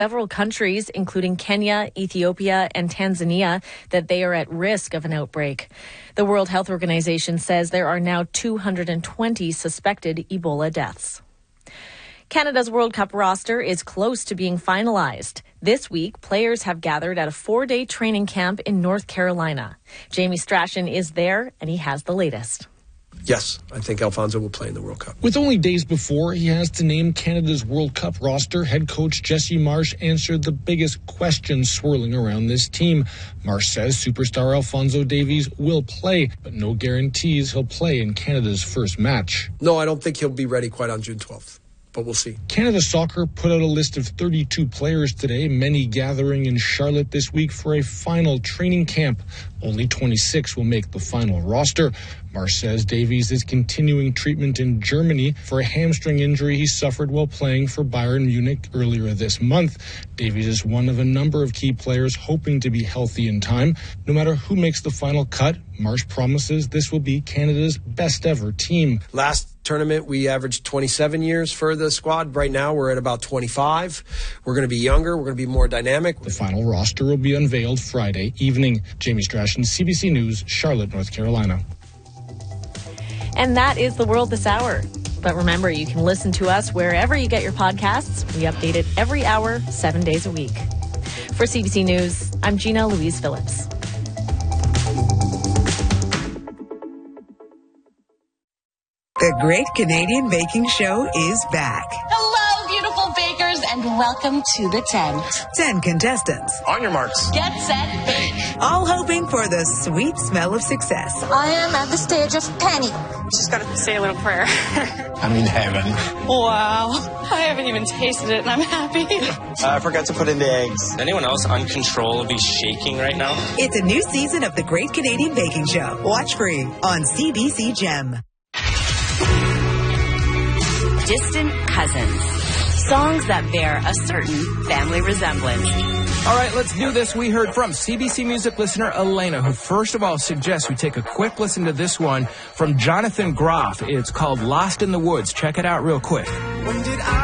several countries, including Kenya, Ethiopia, and Tanzania, that they are at risk of an outbreak. The World Health Organization says there are now 220 suspected Ebola deaths. Canada's World Cup roster is close to being finalized. This week, players have gathered at a 4-day training camp in North Carolina. Jamie Strachan is there, and he has the latest. Yes, I think Alfonso will play in the World Cup. With only days before he has to name Canada's World Cup roster, head coach Jesse Marsh answered the biggest questions swirling around this team. Marsh says superstar Alfonso Davies will play, but no guarantees he'll play in Canada's first match. No, I don't think he'll be ready quite on June 12th. But we'll see. Canada Soccer put out a list of 32 players today, many gathering in Charlotte this week for a final training camp. Only 26 will make the final roster. Marsh says Davies is continuing treatment in Germany for a hamstring injury he suffered while playing for Bayern Munich earlier this month. Davies is one of a number of key players hoping to be healthy in time. No matter who makes the final cut, Marsh promises this will be Canada's best ever team. Last tournament, we averaged 27 years for the squad. Right now, we're at about 25. We're going to be younger. We're going to be more dynamic. The final roster will be unveiled Friday evening. Jamie Strachan, CBC News, Charlotte, North Carolina. And that is the world this hour. But remember, you can listen to us wherever you get your podcasts. We update it every hour, 7 days a week. For CBC News, I'm Gina Louise Phillips. The Great Canadian Baking Show is back. Hello, beautiful bakers, and welcome to the tent. 10 contestants. On your marks. Get set, bake. All hoping for the sweet smell of success. I am at the stage of panic. Just gotta say a little prayer. I'm in heaven. Wow. I haven't even tasted it, and I'm happy. I forgot to put in the eggs. Is anyone else uncontrollably shaking right now? It's a new season of The Great Canadian Baking Show. Watch free on CBC Gem. Distant cousins. Songs that bear a certain family resemblance. All right, let's do this. We heard from CBC Music listener Elena, who first of all suggests we take a quick listen to this one from Jonathan Groff. It's called Lost in the Woods. Check it out real quick.